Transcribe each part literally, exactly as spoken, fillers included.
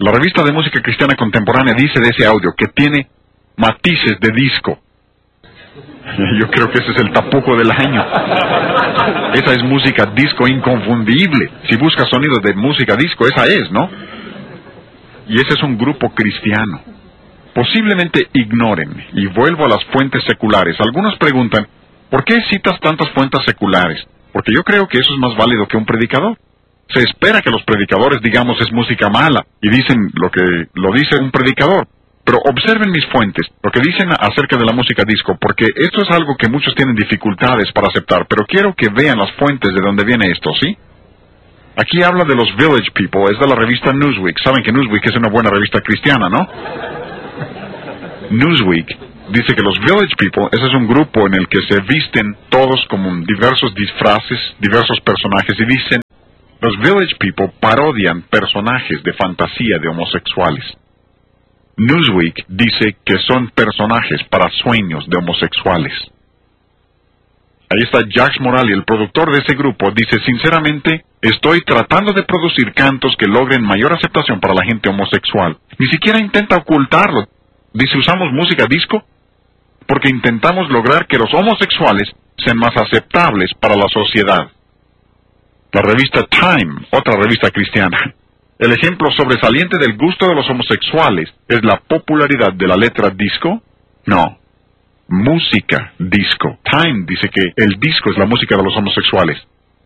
La revista de música cristiana contemporánea dice de ese audio que tiene matices de disco. Yo creo que ese es el tapujo del año. Esa es música disco inconfundible. Si buscas sonidos de música disco, esa es, ¿no? Y ese es un grupo cristiano. Posiblemente ignoren, y vuelvo a las fuentes seculares. Algunos preguntan, ¿por qué citas tantas fuentes seculares? Porque yo creo que eso es más válido que un predicador. Se espera que los predicadores digamos es música mala, y dicen lo que lo dice un predicador. Pero observen mis fuentes, lo que dicen acerca de la música disco, porque esto es algo que muchos tienen dificultades para aceptar, pero quiero que vean las fuentes de donde viene esto, ¿sí? Aquí habla de los Village People, es de la revista Newsweek. Saben que Newsweek es una buena revista cristiana, ¿no? Newsweek dice que los Village People, ese es un grupo en el que se visten todos como diversos disfraces, diversos personajes, y dicen, los Village People parodian personajes de fantasía de homosexuales. Newsweek dice que son personajes para sueños de homosexuales. Ahí está Jax Morali, el productor de ese grupo, dice, sinceramente, estoy tratando de producir cantos que logren mayor aceptación para la gente homosexual. Ni siquiera intenta ocultarlo. Dice, usamos música disco porque intentamos lograr que los homosexuales sean más aceptables para la sociedad. La revista Time, otra revista cristiana. El ejemplo sobresaliente del gusto de los homosexuales es la popularidad de la letra disco. No, música disco. Time dice que el disco es la música de los homosexuales.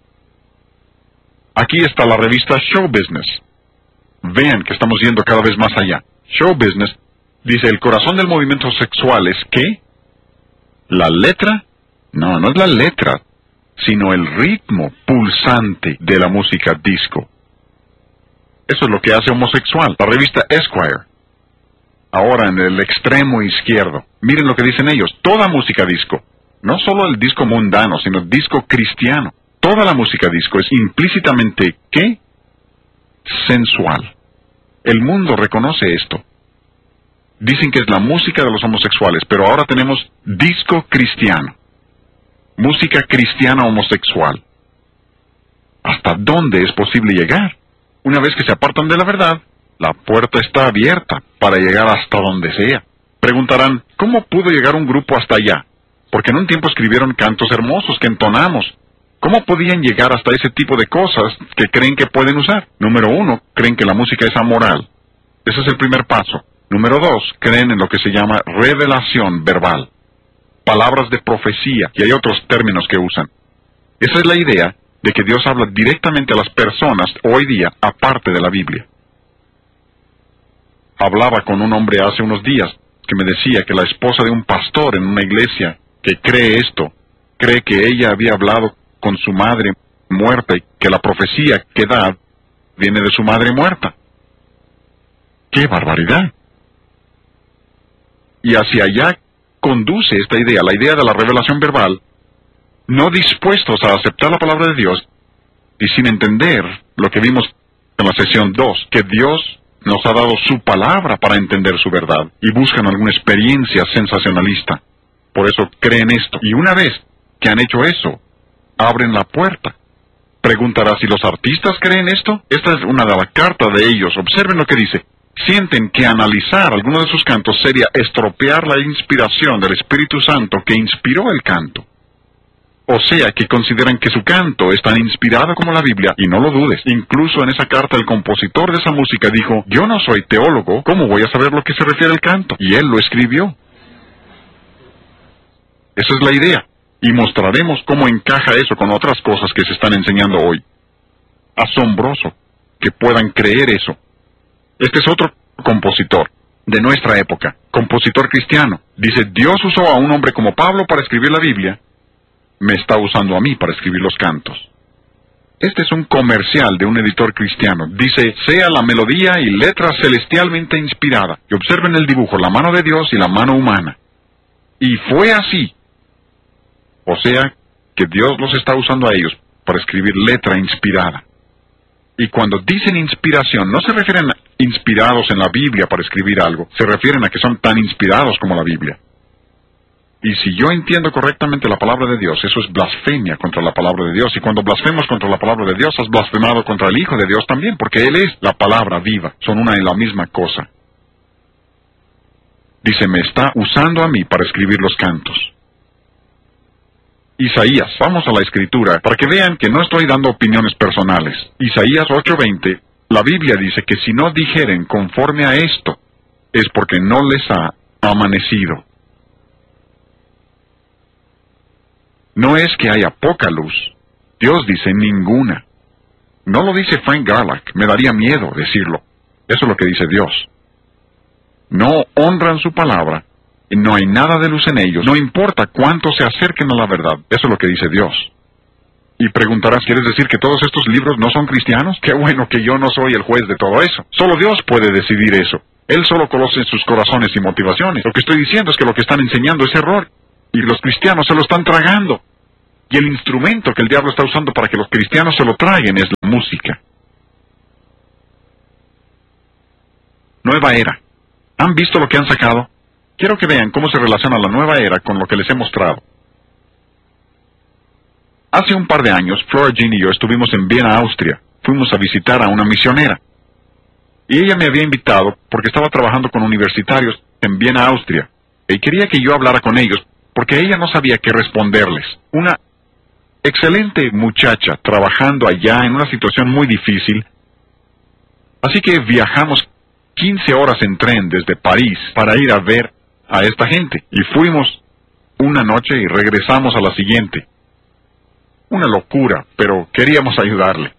Aquí está la revista Show Business. Vean que estamos yendo cada vez más allá. Show Business dice, el corazón del movimiento sexual es ¿qué? ¿La letra? No, no es la letra, sino el ritmo pulsante de la música disco. Eso es lo que hace homosexual. La revista Esquire. Ahora en el extremo izquierdo. Miren lo que dicen ellos. Toda música disco. No solo el disco mundano, sino disco cristiano. Toda la música disco es implícitamente, ¿qué? Sensual. El mundo reconoce esto. Dicen que es la música de los homosexuales, pero ahora tenemos disco cristiano. Música cristiana homosexual. ¿Hasta dónde es posible llegar? Una vez que se apartan de la verdad, la puerta está abierta para llegar hasta donde sea. Preguntarán, ¿cómo pudo llegar un grupo hasta allá? Porque en un tiempo escribieron cantos hermosos que entonamos. ¿Cómo podían llegar hasta ese tipo de cosas que creen que pueden usar? Número uno, creen que la música es amoral. Ese es el primer paso. Número dos, creen en lo que se llama revelación verbal. Palabras de profecía, y hay otros términos que usan. Esa es la idea de que Dios habla directamente a las personas hoy día, aparte de la Biblia. Hablaba con un hombre hace unos días que me decía que la esposa de un pastor en una iglesia que cree esto, cree que ella había hablado con su madre muerta y que la profecía que da viene de su madre muerta. ¡Qué barbaridad! Y hacia allá conduce esta idea, la idea de la revelación verbal, no dispuestos a aceptar la palabra de Dios y sin entender lo que vimos en la sesión dos, que Dios nos ha dado su palabra para entender su verdad y buscan alguna experiencia sensacionalista. Por eso creen esto. Y una vez que han hecho eso, abren la puerta. Preguntará si los artistas creen esto. Esta es una de las cartas de ellos. Observen lo que dice. Sienten que analizar alguno de sus cantos sería estropear la inspiración del Espíritu Santo que inspiró el canto. O sea, que consideran que su canto es tan inspirado como la Biblia, y no lo dudes. Incluso en esa carta el compositor de esa música dijo, yo no soy teólogo, ¿cómo voy a saber lo que se refiere al canto? Y él lo escribió. Esa es la idea, y mostraremos cómo encaja eso con otras cosas que se están enseñando hoy. Asombroso que puedan creer eso. Este es otro compositor de nuestra época, compositor cristiano. Dice, Dios usó a un hombre como Pablo para escribir la Biblia, me está usando a mí para escribir los cantos. Este es un comercial de un editor cristiano. Dice, sea la melodía y letra celestialmente inspirada. Y observen el dibujo, la mano de Dios y la mano humana. Y fue así. O sea, que Dios los está usando a ellos para escribir letra inspirada. Y cuando dicen inspiración, no se refieren a inspirados en la Biblia para escribir algo, se refieren a que son tan inspirados como la Biblia. Y si yo entiendo correctamente la palabra de Dios, eso es blasfemia contra la palabra de Dios. Y cuando blasfemas contra la palabra de Dios, has blasfemado contra el Hijo de Dios también, porque Él es la palabra viva. Son una y la misma cosa. Dice, me está usando a mí para escribir los cantos. Isaías, vamos a la Escritura, para que vean que no estoy dando opiniones personales. Isaías ocho veinte, la Biblia dice que si no dijeren conforme a esto, es porque no les ha amanecido. No es que haya poca luz. Dios dice ninguna. No lo dice Frank Garlock, me daría miedo decirlo. Eso es lo que dice Dios. No honran su palabra, y no hay nada de luz en ellos, no importa cuánto se acerquen a la verdad. Eso es lo que dice Dios. Y preguntarás, ¿quieres decir que todos estos libros no son cristianos? Qué bueno que yo no soy el juez de todo eso. Solo Dios puede decidir eso. Él solo conoce sus corazones y motivaciones. Lo que estoy diciendo es que lo que están enseñando es error, y los cristianos se lo están tragando. Y el instrumento que el diablo está usando para que los cristianos se lo traguen es la música. Nueva era. ¿Han visto lo que han sacado? Quiero que vean cómo se relaciona la nueva era con lo que les he mostrado. Hace un par de años, Flora Jean y yo estuvimos en Viena, Austria. Fuimos a visitar a una misionera. Y ella me había invitado porque estaba trabajando con universitarios en Viena, Austria. Y quería que yo hablara con ellos porque ella no sabía qué responderles. Una excelente muchacha trabajando allá en una situación muy difícil. Así que viajamos quince horas en tren desde París para ir a ver a esta gente. Y fuimos una noche y regresamos a la siguiente. Una locura, pero queríamos ayudarle.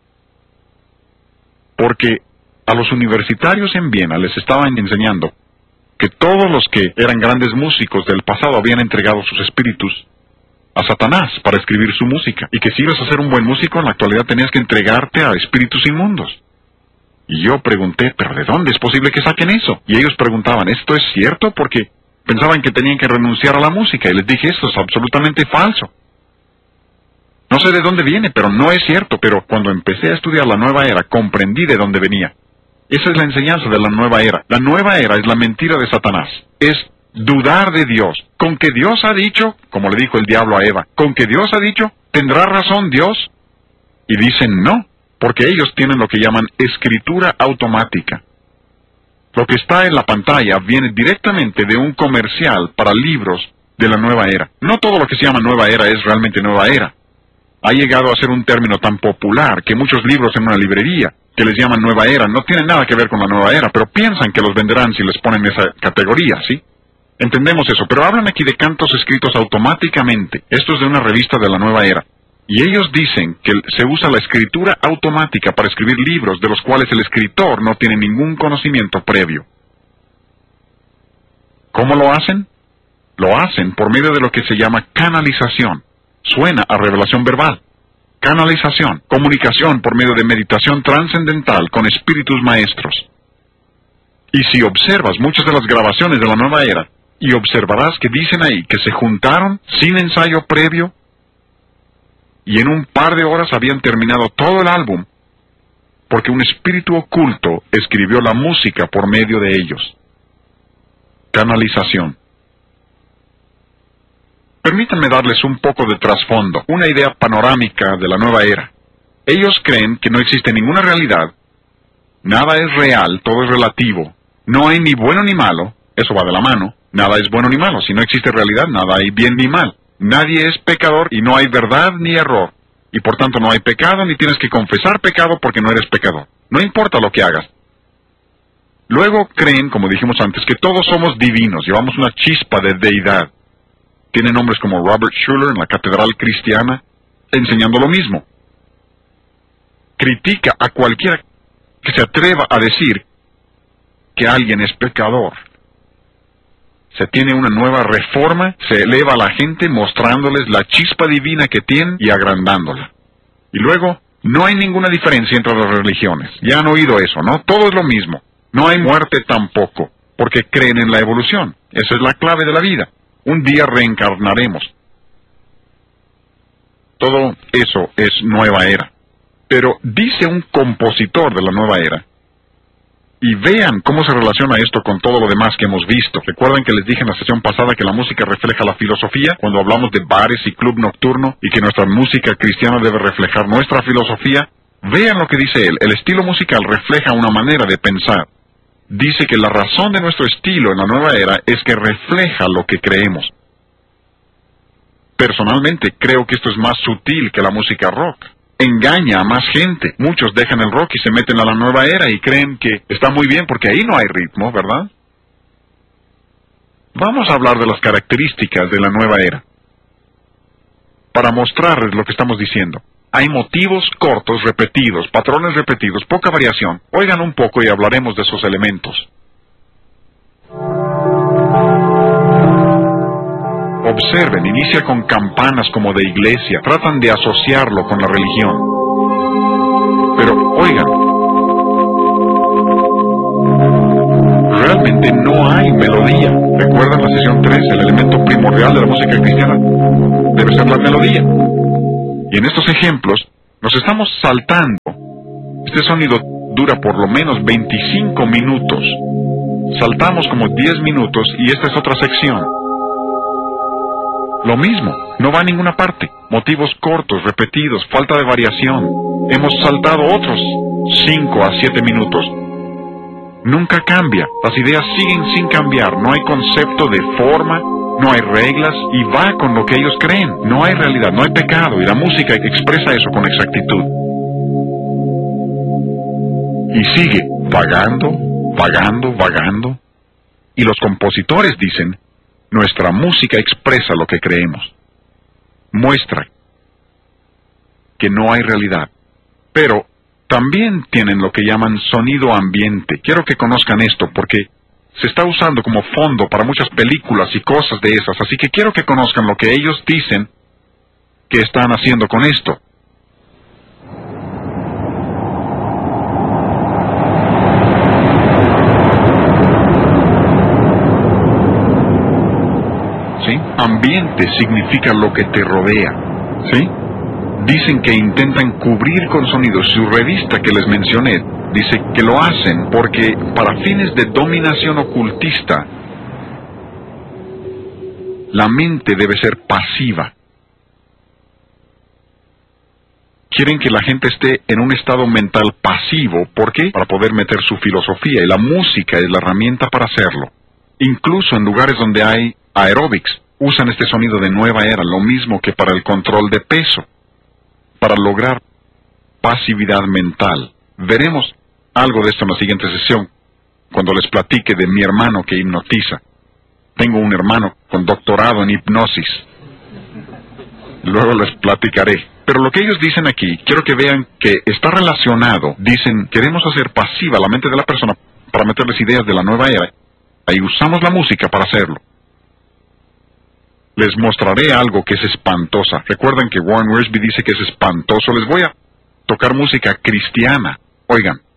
Porque a los universitarios en Viena les estaban enseñando que todos los que eran grandes músicos del pasado habían entregado sus espíritus a Satanás para escribir su música. Y que si ibas a ser un buen músico, en la actualidad tenías que entregarte a espíritus inmundos. Y yo pregunté, ¿pero de dónde es posible que saquen eso? Y ellos preguntaban, ¿esto es cierto? Porque pensaban que tenían que renunciar a la música. Y les dije, esto es absolutamente falso. No sé de dónde viene, pero no es cierto. Pero cuando empecé a estudiar la nueva era, comprendí de dónde venía. Esa es la enseñanza de la nueva era. La nueva era es la mentira de Satanás. Es dudar de Dios. Con que Dios ha dicho, como le dijo el diablo a Eva, con que Dios ha dicho, ¿tendrá razón Dios? Y dicen no, porque ellos tienen lo que llaman escritura automática. Lo que está en la pantalla viene directamente de un comercial para libros de la nueva era. No todo lo que se llama nueva era es realmente nueva era. Ha llegado a ser un término tan popular que muchos libros en una librería que les llaman nueva era no tienen nada que ver con la nueva era, pero piensan que los venderán si les ponen esa categoría, ¿sí? Entendemos eso, pero hablan aquí de cantos escritos automáticamente. Esto es de una revista de la nueva era. Y ellos dicen que se usa la escritura automática para escribir libros de los cuales el escritor no tiene ningún conocimiento previo. ¿Cómo lo hacen? Lo hacen por medio de lo que se llama canalización. Suena a revelación verbal. Canalización, comunicación por medio de meditación trascendental con espíritus maestros. Y si observas muchas de las grabaciones de la nueva era, y observarás que dicen ahí que se juntaron sin ensayo previo, y en un par de horas habían terminado todo el álbum, porque un espíritu oculto escribió la música por medio de ellos. Canalización. Permítanme darles un poco de trasfondo, una idea panorámica de la nueva era. Ellos creen que no existe ninguna realidad, nada es real, todo es relativo, no hay ni bueno ni malo, eso va de la mano, nada es bueno ni malo, si no existe realidad, nada hay bien ni mal, nadie es pecador y no hay verdad ni error, y por tanto no hay pecado ni tienes que confesar pecado porque no eres pecador, no importa lo que hagas. Luego creen, como dijimos antes, que todos somos divinos, llevamos una chispa de deidad. Tienen hombres como Robert Schuller en la Catedral Cristiana, enseñando lo mismo. Critica a cualquiera que se atreva a decir que alguien es pecador. Se tiene una nueva reforma, se eleva a la gente mostrándoles la chispa divina que tienen y agrandándola. Y luego, no hay ninguna diferencia entre las religiones. Ya han oído eso, ¿no? Todo es lo mismo. No hay muerte tampoco, porque creen en la evolución. Esa es la clave de la vida. Un día reencarnaremos. Todo eso es nueva era. Pero dice un compositor de la nueva era Y vean cómo se relaciona esto con todo lo demás que hemos visto. ¿Recuerdan que les dije en la sesión pasada que la música refleja la filosofía? Cuando hablamos de bares y club nocturno, y que nuestra música cristiana debe reflejar nuestra filosofía. Vean lo que dice él. El estilo musical refleja una manera de pensar. Dice que la razón de nuestro estilo en la nueva era es que refleja lo que creemos. Personalmente, creo que esto es más sutil que la música rock. Engaña a más gente. Muchos dejan el rock y se meten a la nueva era y creen que está muy bien porque ahí no hay ritmo, ¿verdad? Vamos a hablar de las características de la nueva era, para mostrarles lo que estamos diciendo. Hay motivos cortos, repetidos, patrones repetidos, poca variación. Oigan un poco y hablaremos de esos elementos. Observen, inicia con campanas como de iglesia, tratan de asociarlo con la religión. Pero, oigan, realmente no hay melodía. ¿Recuerdan la sesión tres? El elemento primordial de la música cristiana debe ser la melodía. Y en estos ejemplos, nos estamos saltando. Este sonido dura por lo menos veinticinco minutos. Saltamos como diez minutos y esta es otra sección. Lo mismo, no va a ninguna parte. Motivos cortos, repetidos, falta de variación. Hemos saltado otros cinco a siete minutos. Nunca cambia. Las ideas siguen sin cambiar. No hay concepto de forma, no hay reglas y va con lo que ellos creen. No hay realidad, no hay pecado y la música expresa eso con exactitud. Y sigue vagando, vagando, vagando. Y los compositores dicen, nuestra música expresa lo que creemos. Muestra que no hay realidad. Pero también tienen lo que llaman sonido ambiente. Quiero que conozcan esto porque se está usando como fondo para muchas películas y cosas de esas. Así que quiero que conozcan lo que ellos dicen que están haciendo con esto. ¿Sí? Ambiente significa lo que te rodea. ¿Sí? Dicen que intentan cubrir con sonidos. Su revista que les mencioné dice que lo hacen porque para fines de dominación ocultista, la mente debe ser pasiva. Quieren que la gente esté en un estado mental pasivo. ¿Por qué? Para poder meter su filosofía, y la música es la herramienta para hacerlo. Incluso en lugares donde hay aeróbics, usan este sonido de nueva era, lo mismo que para el control de peso, para lograr pasividad mental. Veremos algo de esto en la siguiente sesión, cuando les platique de mi hermano que hipnotiza. Tengo un hermano con doctorado en hipnosis. Luego les platicaré. Pero lo que ellos dicen aquí, quiero que vean que está relacionado. Dicen, queremos hacer pasiva la mente de la persona para meterles ideas de la nueva era. Ahí usamos la música para hacerlo. Les mostraré algo que es espantosa. Recuerdan que Warren Wiersbe dice que es espantoso. Les voy a tocar música cristiana. Oigan.